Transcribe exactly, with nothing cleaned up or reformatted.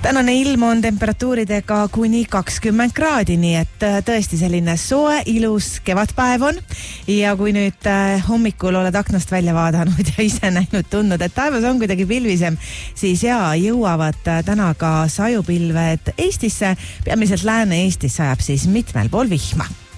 tänane ilm on temperatuuridega kuni kakskümmend kraadi, nii et tõesti selline soe, ilus kevadpäev on. Ja kui nüüd hommikul oled aknast välja vaadanud ja ise näinud, tundnud, et taevas on kuidagi pilvisem, siis jaa, jõuavad täna ka sajupilved Eestisse. Peamiselt Lääne-Eestis sajab siis mitmel pool vihma.